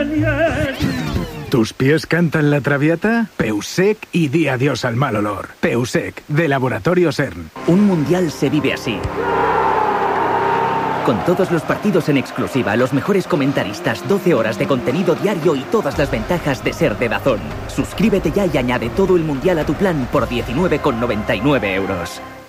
¿Tus pies cantan la traviata? Peusec y di adiós al mal olor. Peusec, de Laboratorio CERN. Un mundial se vive así. Con todos los partidos en exclusiva, los mejores comentaristas, 12 horas de contenido diario y todas las ventajas de ser de DAZN. Suscríbete ya y añade todo el mundial a tu plan por 19,99 €.